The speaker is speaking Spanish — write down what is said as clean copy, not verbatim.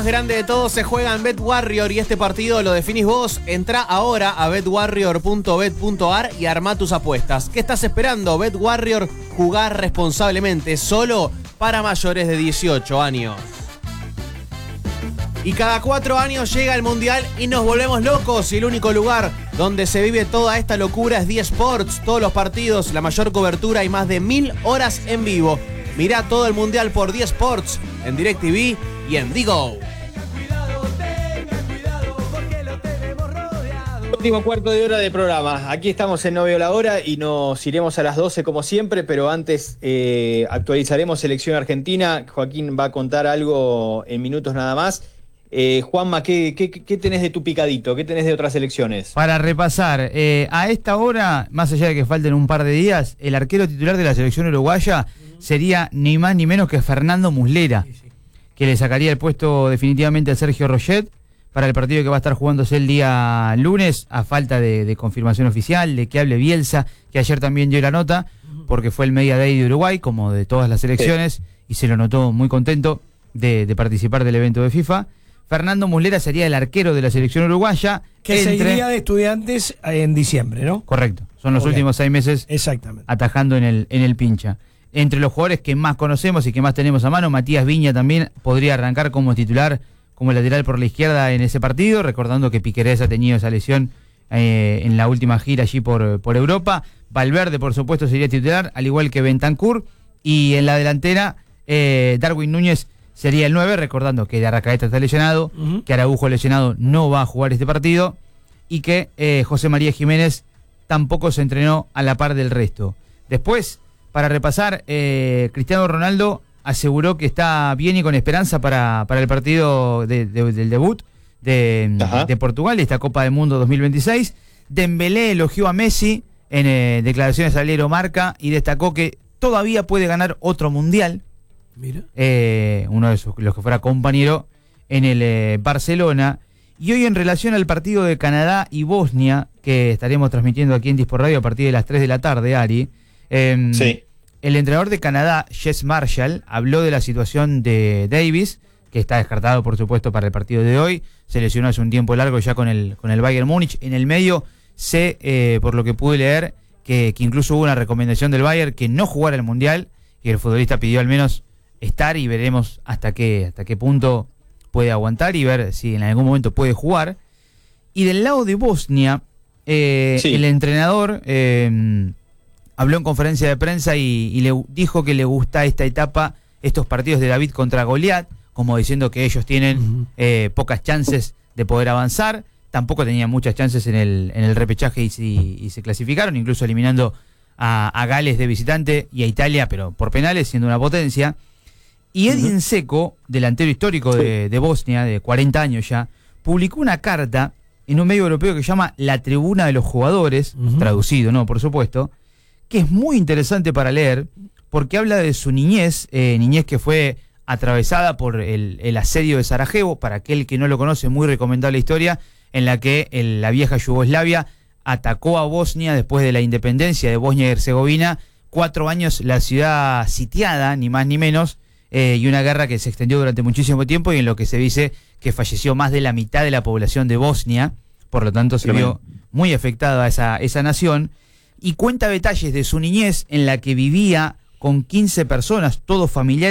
Más grande de todo se juega en BetWarrior y este partido lo definís vos. Entrá ahora a betwarrior.bet.ar y armá tus apuestas. ¿Qué estás esperando? BetWarrior, jugar responsablemente, solo para mayores de 18 años. Y cada 4 años llega el Mundial y nos volvemos locos. Y el único lugar donde se vive toda esta locura es D Sports. Todos los partidos, la mayor cobertura y más de 1000 horas en vivo. Mirá todo el Mundial por D Sports en DirecTV y en Digo. Último cuarto de hora de programa. Aquí estamos en No Veo la Hora y nos iremos a las 12 como siempre, pero antes actualizaremos selección argentina. Joaquín va a contar algo en minutos nada más. Juanma, ¿qué tenés de tu picadito? ¿Qué tenés de otras selecciones? Para repasar, a esta hora, más allá de que falten un par de días, el arquero titular de la selección uruguaya sería ni más ni menos que Fernando Muslera, que le sacaría el puesto definitivamente a Sergio Roget para el partido que va a estar jugándose el día lunes, a falta de confirmación oficial, de que hable Bielsa, que ayer también dio la nota, porque fue el Media Day de Uruguay, como de todas las selecciones, y se lo notó muy contento de participar del evento de FIFA. Fernando Muslera sería el arquero de la selección uruguaya. Que seguiría de Estudiantes en diciembre, ¿no? Correcto, son los últimos 6 meses atajando en el pincha. Entre los jugadores que más conocemos y que más tenemos a mano, Matías Viña también podría arrancar como titular, como lateral por la izquierda en ese partido, recordando que Piquerez ha tenido esa lesión en la última gira allí por Europa. Valverde, por supuesto, sería titular, al igual que Bentancur, y en la delantera Darwin Núñez sería el 9, recordando que de Arrascaeta está lesionado, que Araujo lesionado no va a jugar este partido, y que José María Jiménez tampoco se entrenó a la par del resto. Después, para repasar, Cristiano Ronaldo aseguró que está bien y con esperanza para el partido del debut de Portugal, esta Copa del Mundo 2026. Dembélé elogió a Messi en declaraciones al diario Marca y destacó que todavía puede ganar otro mundial. Mira. Uno de los que fuera compañero en el Barcelona. Y hoy, en relación al partido de Canadá y Bosnia, que estaremos transmitiendo aquí en Dispor Radio a partir de las 3 de la tarde, Ari, el entrenador de Canadá, Jess Marshall, habló de la situación de Davis, que está descartado, por supuesto, para el partido de hoy. Se lesionó hace un tiempo largo ya con el Bayern Múnich. En el medio, sé, por lo que pude leer, que incluso hubo una recomendación del Bayern que no jugara el Mundial, y el futbolista pidió al menos estar, y veremos hasta qué punto puede aguantar y ver si en algún momento puede jugar. Y del lado de Bosnia, el entrenador habló en conferencia de prensa y le dijo que le gusta esta etapa, estos partidos de David contra Goliat, como diciendo que ellos tienen pocas chances de poder avanzar. Tampoco tenían muchas chances en el repechaje y se clasificaron, incluso eliminando a Gales de visitante y a Italia, pero por penales, siendo una potencia. Y Edin Dzeko, delantero histórico de Bosnia, de 40 años ya, publicó una carta en un medio europeo que se llama La Tribuna de los Jugadores, traducido, ¿no? Por supuesto, que es muy interesante para leer, porque habla de su niñez que fue atravesada por el asedio de Sarajevo. Para aquel que no lo conoce, muy recomendable historia, en la que la vieja Yugoslavia atacó a Bosnia después de la independencia de Bosnia y Herzegovina. 4 años la ciudad sitiada, ni más ni menos, y una guerra que se extendió durante muchísimo tiempo y en lo que se dice que falleció más de la mitad de la población de Bosnia. Por lo tanto, se vio muy afectada esa nación. Y cuenta detalles de su niñez en la que vivía con 15 personas, todos familiares.